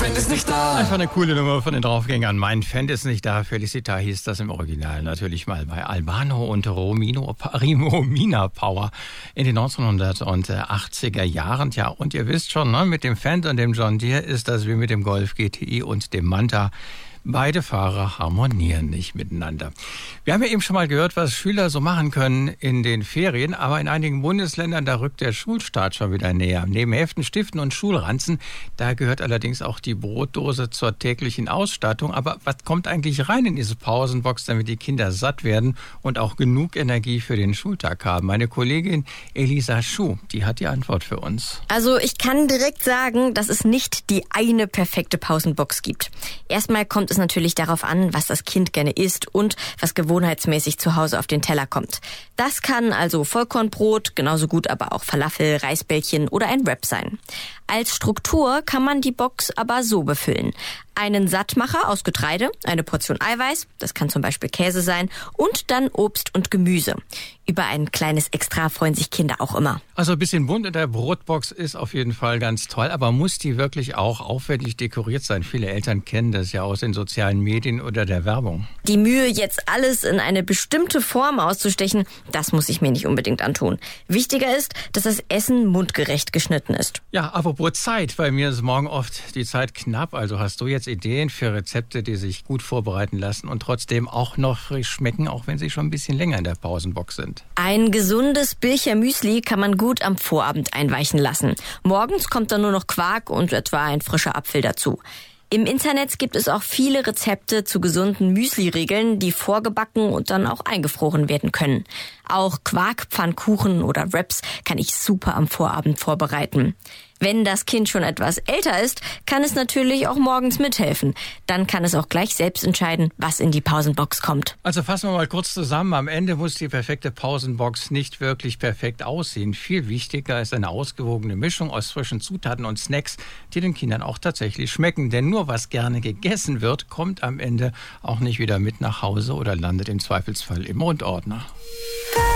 Fan ist nicht da. Einfach eine coole Nummer von den Draufgängern. Mein Fan ist nicht da. Felicita hieß das im Original. Natürlich mal bei Albano und Romina Power in den 1980er Jahren. Tja, und ihr wisst schon, ne, mit dem Fan und dem John Deere ist das wie mit dem Golf GTI und dem Manta. Beide Fahrer harmonieren nicht miteinander. Wir haben ja eben schon mal gehört, was Schüler so machen können in den Ferien, aber in einigen Bundesländern, da rückt der Schulstart schon wieder näher. Neben Heften, Stiften und Schulranzen, da gehört allerdings auch die Brotdose zur täglichen Ausstattung. Aber was kommt eigentlich rein in diese Pausenbox, damit die Kinder satt werden und auch genug Energie für den Schultag haben? Meine Kollegin Elisa Schuh, die hat die Antwort für uns. Also ich kann direkt sagen, dass es nicht die eine perfekte Pausenbox gibt. Erstmal kommt es natürlich darauf an, was das Kind gerne isst und was gewohnheitsmäßig zu Hause auf den Teller kommt. Das kann also Vollkornbrot, genauso gut aber auch Falafel, Reisbällchen oder ein Wrap sein. Als Struktur kann man die Box aber so befüllen. Einen Sattmacher aus Getreide, eine Portion Eiweiß, das kann zum Beispiel Käse sein, und dann Obst und Gemüse. Über ein kleines Extra freuen sich Kinder auch immer. Also ein bisschen bunt in der Brotbox ist auf jeden Fall ganz toll, aber muss die wirklich auch aufwendig dekoriert sein? Viele Eltern kennen das ja aus den sozialen Medien oder der Werbung. Die Mühe, jetzt alles in eine bestimmte Form auszustechen, das muss ich mir nicht unbedingt antun. Wichtiger ist, dass das Essen mundgerecht geschnitten ist. Ja, apropos Zeit, bei mir ist morgen oft die Zeit knapp, also hast du jetzt Ideen für Rezepte, die sich gut vorbereiten lassen und trotzdem auch noch frisch schmecken, auch wenn sie schon ein bisschen länger in der Pausenbox sind? Ein gesundes Bilcher Müsli kann man gut am Vorabend einweichen lassen. Morgens kommt dann nur noch Quark und etwa ein frischer Apfel dazu. Im Internet gibt es auch viele Rezepte zu gesunden Müsli-Riegeln, die vorgebacken und dann auch eingefroren werden können. Auch Quarkpfannkuchen oder Wraps kann ich super am Vorabend vorbereiten. Wenn das Kind schon etwas älter ist, kann es natürlich auch morgens mithelfen. Dann kann es auch gleich selbst entscheiden, was in die Pausenbox kommt. Also fassen wir mal kurz zusammen. Am Ende muss die perfekte Pausenbox nicht wirklich perfekt aussehen. Viel wichtiger ist eine ausgewogene Mischung aus frischen Zutaten und Snacks, die den Kindern auch tatsächlich schmecken. Denn nur was gerne gegessen wird, kommt am Ende auch nicht wieder mit nach Hause oder landet im Zweifelsfall im Rundordner.